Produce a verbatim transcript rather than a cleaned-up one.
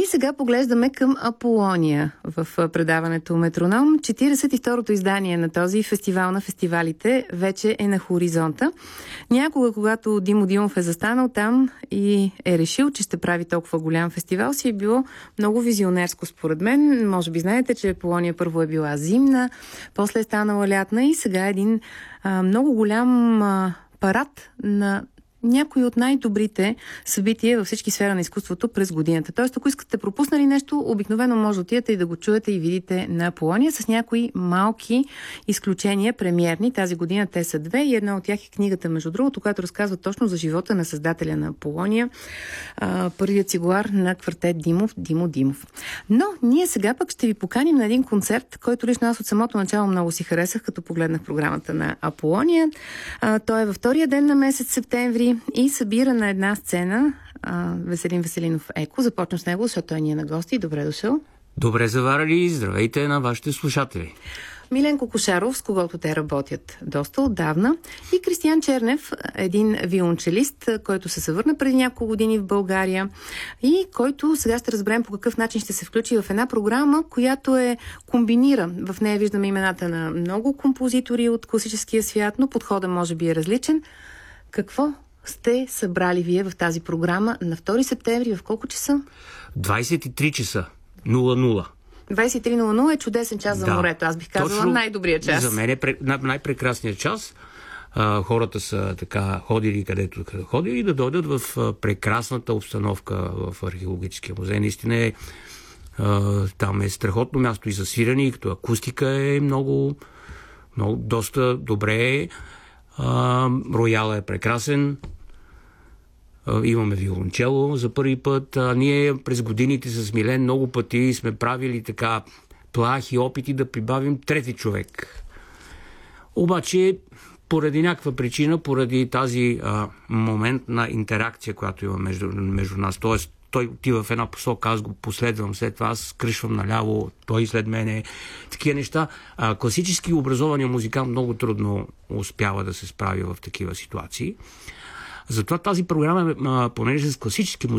сега поглеждаме към Аполония в предаването Метроном. четиридесет и второто издание на този фестивал на фестивалите вече е на хоризонта. Някога, когато Димо Димов е застанал там и е решил, че ще прави толкова голям фестивал, си е било много визионерско според мен. Може би знаете, че Аполония първо е била зимна, после е станала лятна и сега е един а, много голям а, парад на някои от най-добрите събития във всички сфери на изкуството през годината. Тоест, ако искате пропуснали нещо, обикновено може да отидете и да го чуете и видите на Аполония с някои малки изключения, премиерни. Тази година те са две и една от тях е книгата, между другото, която разказва точно за живота на създателя на Аполония, първият цигулар на квартет Димов, Димо Димов. Но ние сега пък ще ви поканим на един концерт, който лично аз от самото начало много си харесах, като погледнах програмата на Аполония. Той е във втория ден на месец септември и събира на една сцена а, Веселин Веселинов Еко. Започна с него, защото той ни е на гости. Добре дошъл. Добре заварили. Здравейте на вашите слушатели. Милен Кокошаров, с когото те работят доста отдавна, и Кристиян Чернев, един виолончелист, който се съвърна преди няколко години в България и който сега ще разберем по какъв начин ще се включи в една програма, която е комбинира. В нея виждаме имената на много композитори от класическия свят, но подходът може би е различен. Какво сте събрали вие в тази програма на втори септември? В колко часа? двайсет и три часа. нула нула. двайсет и три нула нула е чудесен час за да, морето. Аз бих казала точно, най-добрият час. За мен е най-прекрасният час. А, хората са така ходили където ходили да дойдат в а, прекрасната обстановка в археологическия музей. Наистина е, а, там е страхотно място и за свирене, като акустика е много, много доста добре. Uh, рояла е прекрасен. Uh, имаме виолончело за първи път. Uh, ние през годините с Милен много пъти сме правили така плахи опити да прибавим трети човек. Обаче, поради някаква причина, поради тази uh, момент на интеракция, която има между, между нас, т.е. той отива в една посока, аз го последвам, след това аз скръшвам наляво, той след мене. Такива неща. А, класически образования музикант много трудно успява да се справи в такива ситуации. Затова тази програма, понеже с класически